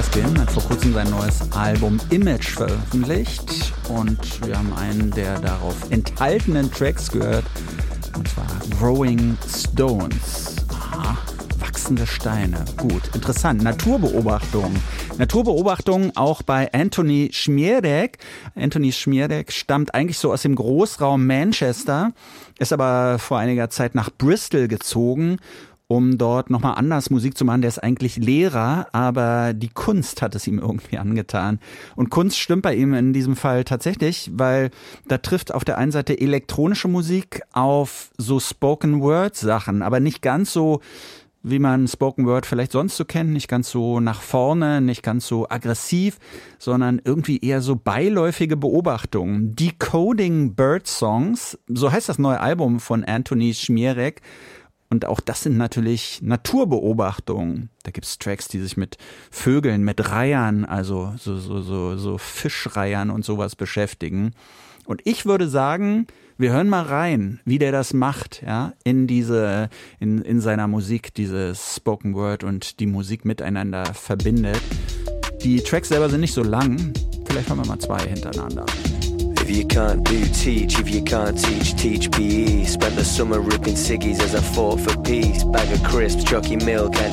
Måneskin hat vor kurzem sein neues Album Image veröffentlicht und wir haben einen der darauf enthaltenen Tracks gehört, und zwar Growing Stones. Aha, wachsende Steine. Gut, interessant. Naturbeobachtung auch bei Anthony Szmierek. Anthony Szmierek stammt eigentlich so aus dem Großraum Manchester, ist aber vor einiger Zeit nach Bristol gezogen, um dort nochmal anders Musik zu machen. Der ist eigentlich Lehrer, aber die Kunst hat es ihm irgendwie angetan. Und Kunst stimmt bei ihm in diesem Fall tatsächlich, weil da trifft auf der einen Seite elektronische Musik auf so Spoken-Word-Sachen, aber nicht ganz so, wie man Spoken Word vielleicht sonst so kennt, nicht ganz so nach vorne, nicht ganz so aggressiv, sondern irgendwie eher so beiläufige Beobachtungen. Decoding Bird Songs, so heißt das neue Album von Anthony Szmierek. Und auch das sind natürlich Naturbeobachtungen. Da gibt's Tracks, die sich mit Vögeln, mit Reihern, also so Fischreihern und sowas beschäftigen. Und ich würde sagen, wir hören mal rein, wie der das macht, ja, in seiner Musik, dieses Spoken Word und die Musik miteinander verbindet. Die Tracks selber sind nicht so lang. Vielleicht hören wir mal 2 hintereinander. If you can't do teach, if you can't teach PE. Spent the summer ripping ciggies as I fought for peace. Bag of crisps, chalky milk and